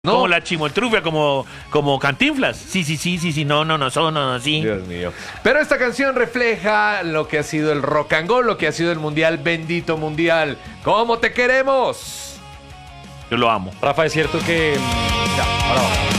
No. Como la chimoltrufia, como Cantinflas. Sí, sí. Dios mío. Pero esta canción refleja lo que ha sido el rock and roll, lo que ha sido el mundial, bendito mundial. ¿Cómo te queremos? Yo lo amo. Rafa, es cierto que... ahora va.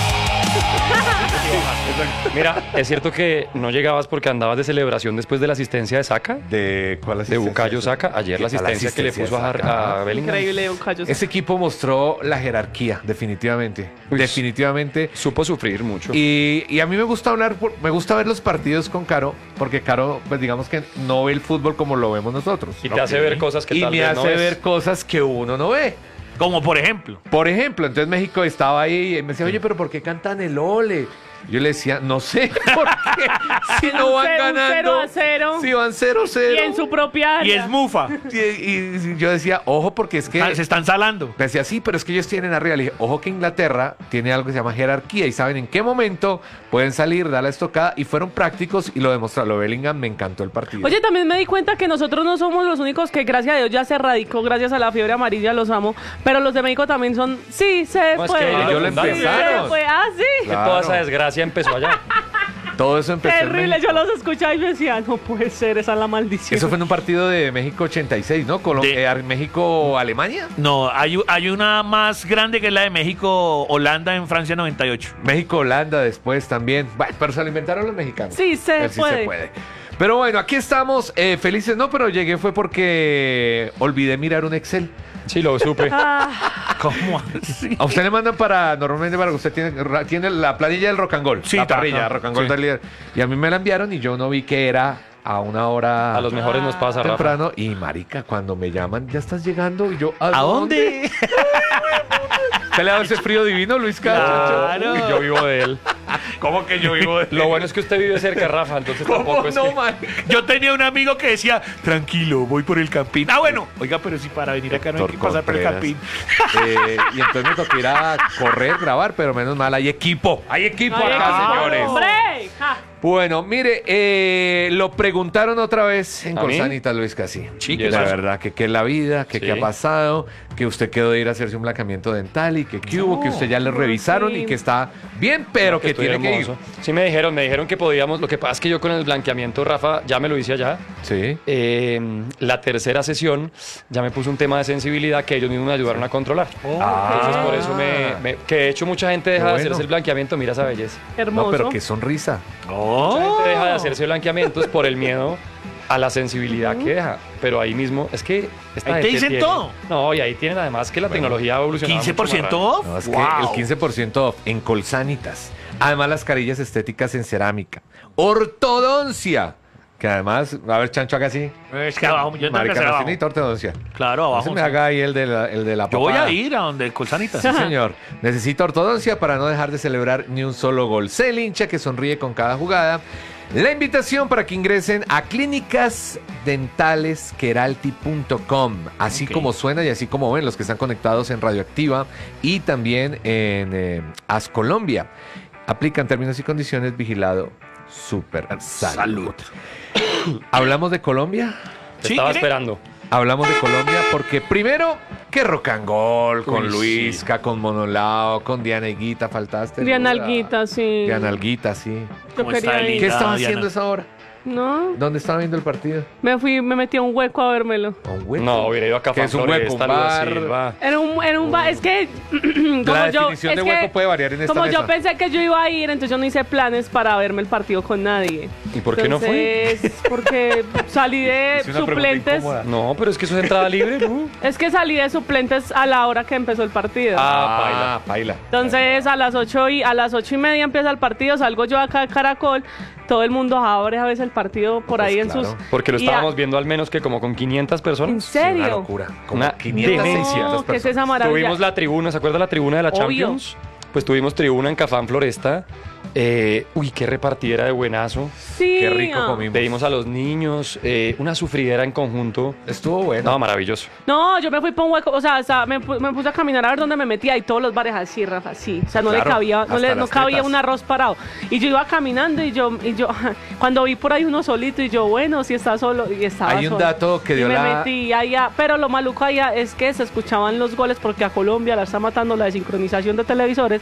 Mira, es cierto que no llegabas porque andabas de celebración después de la asistencia de Saka. ¿De cuál De asistencia? Bukayo Saka. Ayer la asistencia que le puso a Bellingham. Increíble, Bukayo. Ese equipo mostró la jerarquía, definitivamente. Uy, definitivamente. Supo sufrir mucho. Y a mí me gusta me gusta ver los partidos con Caro, porque Caro, pues digamos que no ve el fútbol como lo vemos nosotros. Y te hace ver cosas que Y tal me vez no hace ves. ver cosas que uno no ve. Como por ejemplo. Por ejemplo, entonces México estaba ahí y me decía, oye, pero ¿por qué cantan el ole? Yo le decía, no sé, ¿por qué? Si no van ganando. 0-0. Si van 0-0. Y en su propia área. Y es mufa. Y yo decía, ojo, porque es que... Se están salando. Me decía, sí, pero es que ellos tienen arriba. Le dije, ojo que Inglaterra tiene algo que se llama jerarquía y saben en qué momento pueden salir, dar la estocada. Y fueron prácticos y lo demostraron. Lo de Bellingham me encantó el partido. Oye, también me di cuenta que nosotros no somos los únicos que, gracias a Dios, ya se erradicó, gracias a la fiebre amarilla, los amo. Pero los de México también son, sí, se No, es puede. que ellos lo Sí, empezaron. se puede. Ah, sí. Que Claro. toda esa desgracia empezó allá. Todo eso empezó en Terrible, México. yo los escuchaba y me decía, no puede ser, esa es la maldición. Eso fue en un partido de México 86, ¿no? México-Alemania. No, hay una más grande que es la de México-Holanda en Francia 98. México-Holanda después también. Bueno, pero se lo inventaron los mexicanos. Sí, se Pero sí puede. se puede. Pero bueno, aquí estamos felices. No, pero llegué fue porque olvidé mirar un Excel. Sí, lo supe. Ah, ¿Cómo así? A usted le mandan normalmente para que usted tiene la planilla del rock and roll. Sí, la parrilla, ajá, rock and roll sí. del líder. Y a mí me la enviaron y yo no vi que era a una hora A los mejores nos pasa, Rafa. temprano. Y marica, cuando me llaman, ya estás llegando. Y yo, ¿A dónde? ¿Usted le da ese frío divino, Luis Cacho? Claro. Uy, yo vivo de él. ¿Cómo que yo vivo de Lo bueno es que usted vive cerca, Rafa, entonces tampoco es no, que... marica? Yo tenía un amigo que decía, tranquilo, voy por el Campín. Ah, bueno, oiga, pero si para venir acá no hay que pasar por el Campín. Y entonces me tocó ir a correr, grabar, pero menos mal, hay equipo. Hay equipo ay, acá, ay, señores. ¡Hombre! Ja. Bueno, mire, lo preguntaron otra vez en ¿A mí? Colsanita, Luis Casi. Sí, La verdad, que qué es la vida, que Sí. qué ha pasado, que usted quedó de ir a hacerse un blanqueamiento dental y que qué hubo, que usted ya le revisaron sí. y que está bien, pero que estoy tiene que ir. hermoso. Sí, me dijeron que podíamos. Lo que pasa es que yo con el blanqueamiento, Rafa, ya me lo hice allá. Sí. La tercera sesión ya me puso un tema de sensibilidad que ellos mismos me ayudaron a controlar. Entonces por eso que de hecho mucha gente deja Qué de bueno. hacerse el blanqueamiento, mira esa belleza. Hermoso. No, pero qué sonrisa. Mucha gente deja de hacerse blanqueamientos por el miedo a la sensibilidad que deja. Pero ahí mismo, es que esta Ahí te gente dicen tiene- todo. No, y ahí tienen además que la tecnología ha evolucionado. 15% off. No, es Wow. que el 15% off en Colsanitas. Además, las carillas estéticas en cerámica. Ortodoncia. Que además, a ver, Chancho, haga así. Es que abajo, yo tengo que Marica, hacer no abajo. necesita ortodoncia. Claro, No abajo. se me sí. haga ahí el de la Yo voy papada. a ir a donde Colsanita. Sí, señor. Necesita ortodoncia para no dejar de celebrar ni un solo gol. Sé el hincha que sonríe con cada jugada. La invitación para que ingresen a clínicasdentalesqueralty.com. Así Ok. como suena y así como ven los que están conectados en Radioactiva y también en As Colombia. Aplican términos y condiciones, vigilado Super Salud. ¿Hablamos de Colombia? Te Sí, estaba ¿cree? esperando. Hablamos de Colombia porque primero, que rock and roll, con Uy, Luisca, con Monolao, con Diana Higuita, faltaste. Diana ¿verdad? Alguita, sí. Diana Alguita, sí. Yo ¿Cómo está quería el ir. ¿Qué Diana, estaba Diana. haciendo esa hora? No, ¿Dónde estaba viendo el partido? me metí a un hueco a vérmelo. ¿A un hueco? No, hubiera ido a ¿Qué Café es un hueco? ¿Un bar? Era un bar, es que como La yo, definición es de que hueco puede variar en esta como yo mesa. pensé que yo iba a ir, entonces yo no hice planes para verme el partido con nadie. ¿Y por qué no fue? Entonces, porque salí de Hice una pregunta suplentes. incómoda. No, pero es que eso es entrada libre, ¿no? Es que salí de suplentes a la hora que empezó el partido. Ah, paila. Entonces a las 8:30 empieza el partido, salgo yo acá de Caracol, todo el mundo abre a veces el partido por Pues ahí en claro. sus... Porque lo y estábamos viendo al menos que como con 500 ¿En personas. Sí, una serio? locura. Como Una 500, demencia. 600 No, ¿qué es personas. esa maravilla? Tuvimos la tribuna, ¿se acuerda la tribuna de la Obvio. Champions? pues tuvimos tribuna en Cafán Floresta. Uy, qué repartidera de buenazo. Sí. Qué rico comimos. Pedimos a los niños, una sufridera en conjunto. Estuvo bueno. No, maravilloso. No, yo me fui por un hueco, o sea, me puse a caminar a ver dónde me metía y todos los bares así, Rafa, así. O sea, no Claro, le cabía, hasta no las cabía tetas. un arroz parado. Y yo iba caminando y yo, cuando vi por ahí uno solito y yo, bueno, si está solo, y estaba Hay un solo. dato que dio y me la- metí allá, pero lo maluco allá es que se escuchaban los goles porque a Colombia la está matando la desincronización de televisores